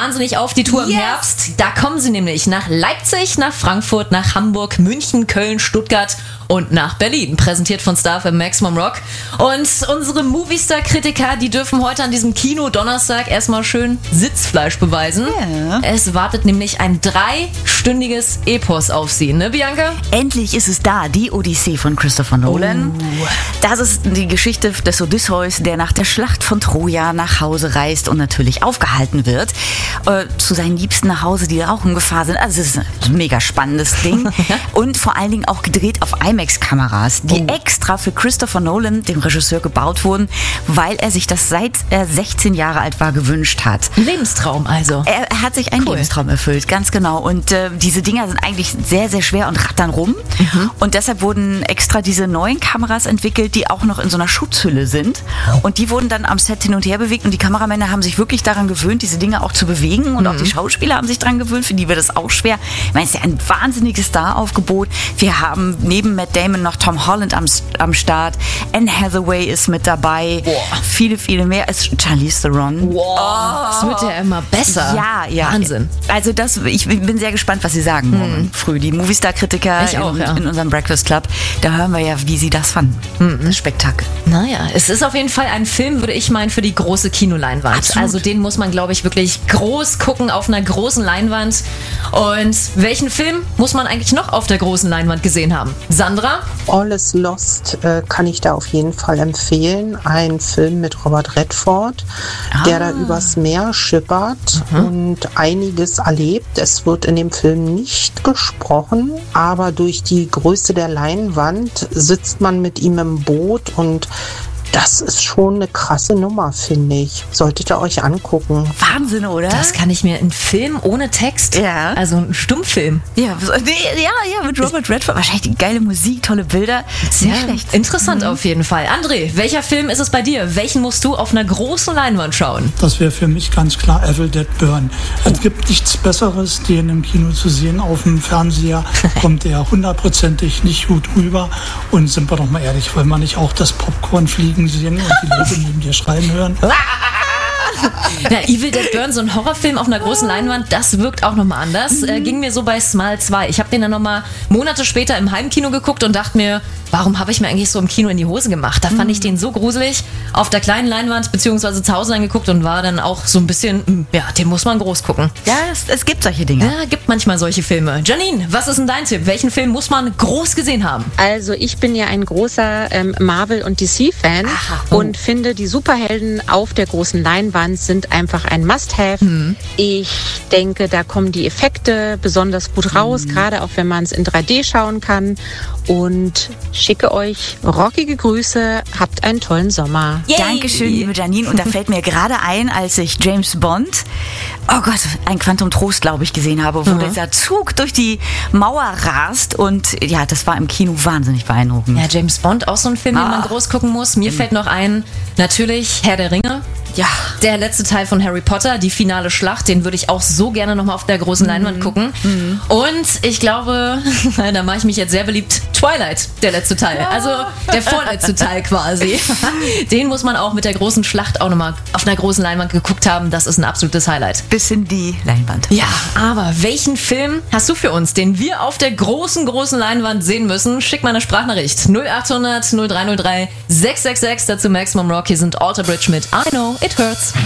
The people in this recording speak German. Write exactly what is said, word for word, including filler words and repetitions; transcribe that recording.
wahnsinnig auf, die Tour im Yes. Herbst. Da kommen sie nämlich nach Leipzig, nach Frankfurt, nach Hamburg, München, Köln, Stuttgart und nach Berlin. Präsentiert von Star F M Maximum Rock. Und unsere Movistar-Kritiker, die dürfen heute an diesem Kino-Donnerstag erstmal schön Sitzfleisch beweisen. Ja. Es wartet nämlich ein dreistündiges Epos auf sie, ne Bianca? Endlich ist es da, die Odyssee von Christopher Nolan. Oh. Das ist die Geschichte des Odysseus, der nach der Schlacht von Troja nach Hause reist und natürlich aufgehalten wird. Äh, zu seinen Liebsten nach Hause, die auch in Gefahr sind. Also es ist ein mega spannendes Ding. Und vor allen Dingen auch gedreht auf IMAX-Kameras, die Oh. extra für Christopher Nolan, dem Regisseur, gebaut wurden, weil er sich das seit er sechzehn Jahre alt war gewünscht hat. Ein Lebenstraum also. Er, er hat sich einen Cool. Lebenstraum erfüllt, ganz genau. Und äh, diese Dinger sind eigentlich sehr, sehr schwer und rattern rum. Mhm. Und deshalb wurden extra diese neuen Kameras entwickelt, die auch noch in so einer Schutzhülle sind. Und die wurden dann am Set hin und her bewegt. Und die Kameramänner haben sich wirklich daran gewöhnt, diese Dinge auch zu bewegen. Und Mhm. auch die Schauspieler haben sich daran gewöhnt. Für die wird es auch schwer. Ich meine, es ist ja ein wahnsinniges Staraufgebot. Wir haben neben Matt Damon noch Tom Holland am, am Start. Anne Hathaway ist mit dabei. Boah. Viele, viele mehr. Es ist Charlize Theron. Wow. Es wird ja immer besser. Ja, ja. Wahnsinn. Also das, ich bin sehr gespannt, was Sie sagen morgen früh. Die Hm. Movistar-Kritiker Ich auch, in, ja. in unserem Breakfast Club, da hören wir ja, wie Sie das fanden. Hm. Das Spektakel. Naja, es ist auf jeden Fall ein Film, würde ich meinen, für die große Kinoleinwand. Absolut. Also den muss man, glaube ich, wirklich groß gucken auf einer großen Leinwand. Und welchen Film muss man eigentlich noch auf der großen Leinwand gesehen haben? Sandra? All is Lost äh, kann ich da auf jeden Fall empfehlen. Ein Film mit Robert Redford, der da übers Meer schippert und einiges erlebt. Es wird in dem Film nicht gesprochen, aber durch die Größe der Leinwand sitzt man mit ihm im Boot und das ist schon eine krasse Nummer, finde ich. Solltet ihr euch angucken. Wahnsinn, oder? Das kann ich mir, ein Film ohne Text? Ja. Also ein Stummfilm. ja, so- nee, ja, ja, mit Robert Redford. Wahrscheinlich die geile Musik, tolle Bilder. Sehr Nicht schlecht. interessant auf jeden Fall. André, welcher Film ist es bei dir? Welchen musst du auf einer großen Leinwand schauen? Das wäre für mich ganz klar Evil Dead Burn. Es gibt nichts Besseres, den im Kino zu sehen. Auf dem Fernseher kommt er hundertprozentig nicht gut rüber. Und sind wir doch mal ehrlich, wollen wir nicht auch das Popcorn fliegen sehen und die Leute neben dir schreien hören? Ja, Evil Dead Burn, so ein Horrorfilm auf einer großen Leinwand, das wirkt auch nochmal anders. Äh, ging mir so bei Smile zwei. Ich habe den dann nochmal Monate später im Heimkino geguckt und dachte mir, warum habe ich mir eigentlich so im Kino in die Hose gemacht? Da fand ich den so gruselig. Auf der kleinen Leinwand beziehungsweise zu Hause angeguckt und war dann auch so ein bisschen, mh, ja, den muss man groß gucken. Ja, es, es gibt solche Dinge. Ja, gibt manchmal solche Filme. Janine, was ist denn dein Tipp? Welchen Film muss man groß gesehen haben? Also ich bin ja ein großer ähm, Marvel- und D C-Fan Aha, oh. und finde, die Superhelden auf der großen Leinwand sind einfach ein Must-Have. Ich denke, da kommen die Effekte besonders gut raus, gerade auch wenn man es in drei D schauen kann. Und schicke euch rockige Grüße, habt einen tollen Sommer. Yay! Dankeschön, liebe Janine. Und da fällt mir gerade ein, als ich James Bond, oh Gott, ein Quantum Trost, glaube ich, gesehen habe, wo dieser Zug durch die Mauer rast. Und ja, das war im Kino wahnsinnig beeindruckend. Ja, James Bond, auch so ein Film, den man Ah. groß gucken muss. Mir fällt noch ein, natürlich Herr der Ringe. Ja. Der letzte Teil von Harry Potter, die finale Schlacht, den würde ich auch so gerne nochmal auf der großen Leinwand gucken. Und ich glaube, da mache ich mich jetzt sehr beliebt, Twilight, der letzte Teil. Also der vorletzte Teil quasi. Den muss man auch mit der großen Schlacht auch nochmal auf einer großen Leinwand geguckt haben. Das ist ein absolutes Highlight. Bis in die Leinwand. Ja, aber welchen Film hast du für uns, den wir auf der großen, großen Leinwand sehen müssen? Schick mal eine Sprachnachricht. null acht hundert null drei null drei sechs sechs sechs, dazu Maximum Rock. Hier sind Alter Bridge mit I Know It Hurts.